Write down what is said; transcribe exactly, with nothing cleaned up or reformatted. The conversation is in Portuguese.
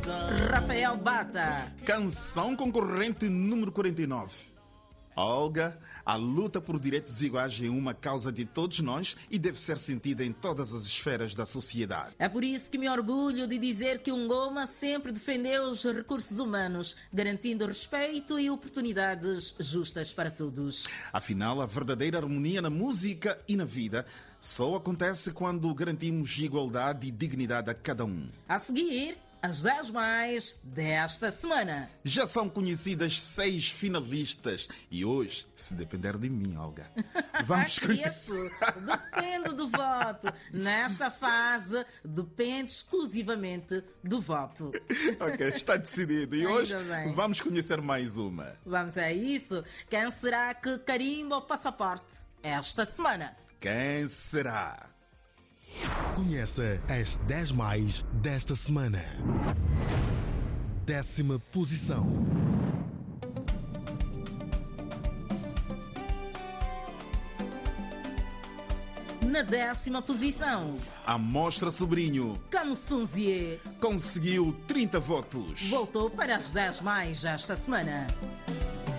Rafael Bata. Canção concorrente número quarenta e nove. Olga, a luta por direitos iguais é uma causa de todos nós e deve ser sentida em todas as esferas da sociedade. É por isso que me orgulho de dizer que o Ngoma sempre defendeu os recursos humanos, garantindo respeito e oportunidades justas para todos. Afinal, a verdadeira harmonia na música e na vida só acontece quando garantimos igualdade e dignidade a cada um. A seguir, as dez mais desta semana. Já são conhecidas seis finalistas e hoje, se depender de mim, Olga, vamos Isso conhecer... depende do voto. Nesta fase, depende exclusivamente do voto. Ok, está decidido. E Ainda hoje bem. vamos conhecer mais uma. Vamos a isso. Quem será que carimba o passaporte esta semana? Quem será? Conheça as dez mais desta semana. Décima posição. Na décima posição, A Mostra Sobrinho Camsunzie conseguiu trinta votos. voltou para as dez mais esta semana.